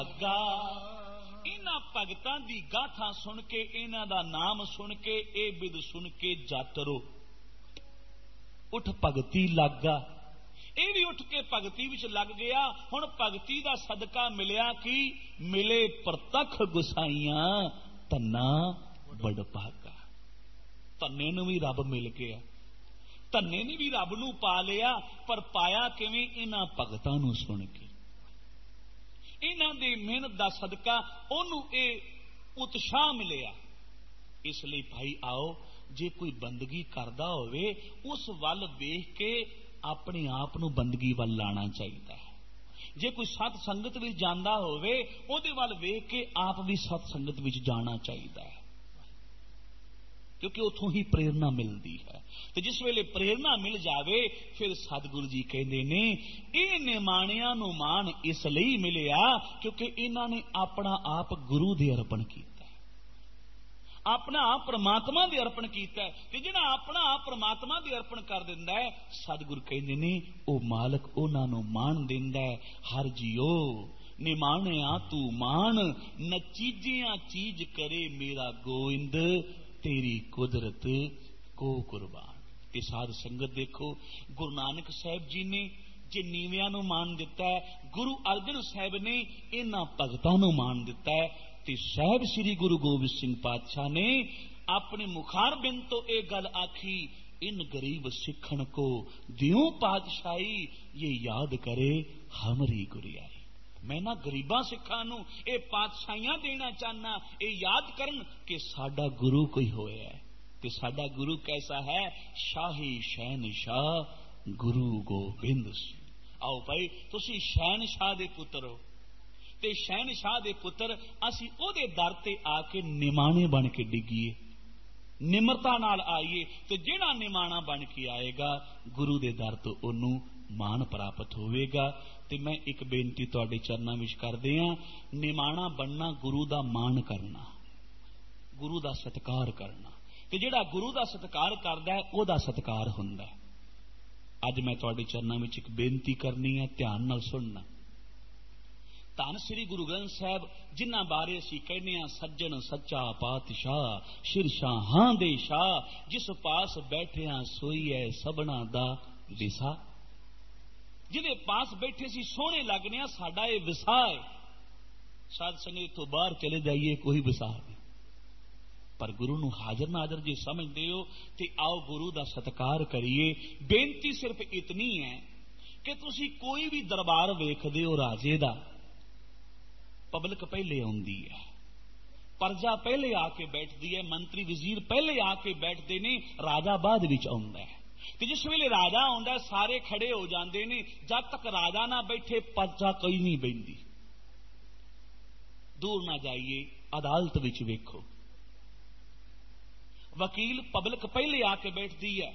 गा इन्हां भगतां दी गाथा सुन के, इन्हां दा नाम सुन के, ए बिद सुन के जातरो उठ भगती लगा। ये भी उठ के भगती विच लग गया। हुण भगती दा सदका मिलिया कि मिले प्रतख गुसाइयां धन्ना बड़ भागा। धन्ने नूं भी रब मिल गया, धन्ने ने भी रब नूं पा लिया। पर पाया किवें? इन्हां भगतां नूं सुन के, इन्हां दी मेहनत दा सदका ओनूं ए उत्साह मिलिया। इसलिए भाई आओ, जे कोई बंदगी करदा होवे उस वल वेख के अपने आप नूं बंदगी वल लाना चाहिए है। जे कोई सत संगत विच जांदा होवे उहदे वल वेख के आप भी सत संगत विच जाना चाहिए है, क्योंकि उथों ही प्रेरणा मिलती है। तो जिस वेले प्रेरणा मिल जावे फिर सतगुरु जी कहते ने ये निमाणियां नूं मान इसलिए मिलिया क्योंकि इन्हां ने अपना आप गुरु दे अर्पण किया, अपना आप परमात्मा दे अर्पण किया। ते जिहड़ा अपना आप परमात्मा दे अर्पण कर दिंदा है, सतगुरु कहते ने ओ मालक उन्हां नूं मान दिंदा है। हर जियो निमाणिया तू मान, नचीजियां चीज करे मेरा गोविंद, तेरी कुदरत को कुर्बान। ये साध संगत देखो, गुरु नानक साहब जी ने जे नीवियां नूं मान दिता है, गुरु अर्जन साहब ने इन्हां भगतां नूं मान दिता है। ते साहब श्री गुरु गोबिंद सिंह पातशाह ने अपने मुखार बिंद तो यह गल आखी, इन गरीब सिखन को दियों पातशाही, ये याद करे हमारी गुरियाई। मैं ना गरीबा सिखा नूं ये पातशाहियां देना चाहना, ये याद करन कि साडा गुरु कोई होया है। ते साडा गुरु कैसा है? शाही शहनशाह गुरु गोबिंद सिंह। आओ भाई तुसी शहनशाह दे पुत्र हो, ते शहनशाह दे पुत्र असी ओदे दर ते आके निमाणे बन के डिगीए, निमरता नाल आईए। ते जिहड़ा निमाणा बन के आएगा गुरु दे दर तो ओनू मान प्राप्त होवेगा। ते मैं एक बेनती तुहाडे चरनां विच करदे हां, निमाणा बनना गुरु दा मान करना, गुरु दा सत्कार करना। ते जिहड़ा गुरु दा सत्कार करदा है ओहदा सत्कार हुंदा है। अज मैं तुहाडे चरनां विच एक बेनती करनी है, ध्यान नाल सुनना। धन श्री गुरु ग्रंथ साहब जिन्हां बारे असीं कहने हां सज्जन सच्चा पातशाह, शिरशाहां दे शाह, जिस पास बैठिया सोई है सबना दा विसा। जिहदे पास बैठे सी सोहणे लगने आ, साडा ये विसा है। साध संगत तो बाहर चले जाइए कोई विसा नहीं, पर गुरु नूं हाजर नाजर जे समझदे हो ते आओ गुरु दा सत्कार करिए। बेनती सिर्फ इतनी है कि तुसी कोई भी दरबार वेखदे हो राजे दा, पब्लिक पहले आउंदी है, प्रजा पहले आके बैठती है, मंत्री वजीर पहले आके बैठते ने, राजा बाद विच आउंदा है। ते जिस वेले राजा आउंदा सारे खड़े हो जाते ने, जब तक राजा ना बैठे प्रजा कोई नहीं बहिंदी। दूर ना जाइए, अदालत विच वेखो, वकील पब्लिक पहले आके बैठती है,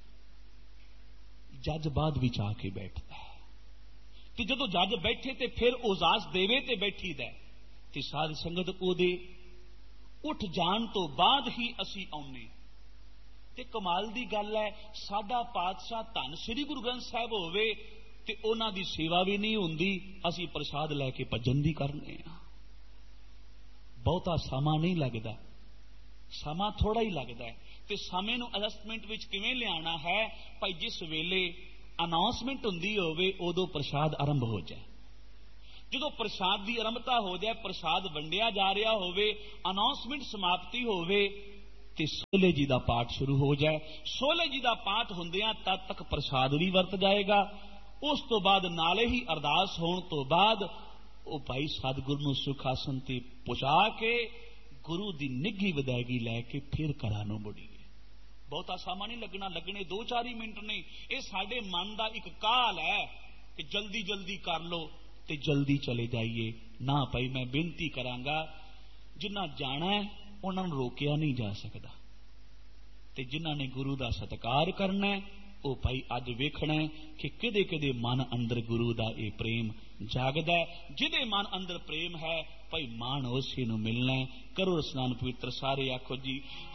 जज बाद विच आके बैठता है। ते जदों जज बैठे ते फिर उजास देवे ते बैठी दा, ते साध संगत ओदे उठ जान तो बाद ही असी आउने। ते कमाल दी गल है, साडा पातशाह धन श्री गुरु ग्रंथ साहब होवे ते उन्हां दी सेवा भी नहीं हुंदी, असी प्रसाद लैके भजन दी करने आ। बहुता समा नहीं लगदा, समा थोड़ा ही लगता है। ते समय नूं एडजस्टमेंट विच किवें लियाना है? भाई जिस वेले अनाउंसमेंट हुंदी होवे उदों प्रसाद आरंभ हो जाए। जदों प्रसाद की आरंभता हो जाए, प्रसाद वंडिया जा रहा होवे, अनाउंसमेंट समाप्ति होवे ते सोले जी का पाठ शुरू हो जाए। सोले जी का पाठ हुंदियां तद तक प्रसाद भी वरत जाएगा। उस तो बाद नाले ही अरदास होने तो बाद ओ भाई सतगुरु नूं सुख आसन ते पहुंचा के गुरु की निघी विदायगी लैके फिर घरां नूं मुड़ीए। बहुता समा नहीं लगना, लगने 2-4 ही मिनट ने। यह साडे मन का एक काल है कि जल्दी जल्दी कर लो ते जल्दी चले जाइए ना। भाई मैं बेनती करांगा, जिन्हां जाना है उन्हां नूं रोकिया नहीं जा सकता, ते जिन्हां ने गुरु का सत्कार करना है वो भाई अज वेखना है कि किदे किदे मन अंदर गुरु का यह प्रेम जागदा है। जिदे मन अंदर प्रेम है भाई मान उसे नूं मिलना है। करो स्नान पवित्र सारे, आखो जी